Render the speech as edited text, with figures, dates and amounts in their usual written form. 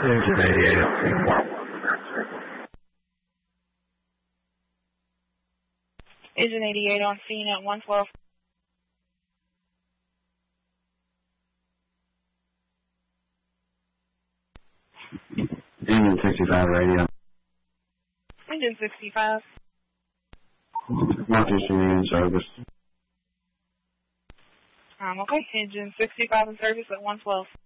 Engine 88. Engine 88 on scene at 112. Engine 65 radio. Engine 65. Northeastern Union service. Okay, engine 65 in service at 112.